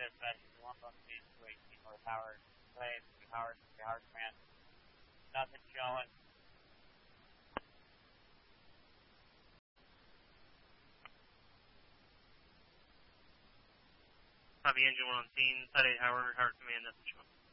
dispatch, 118 North Howard. Play, Howard command. Nothing showing. Copy engine 1 on scene, side 8 Howard command, nothing showing.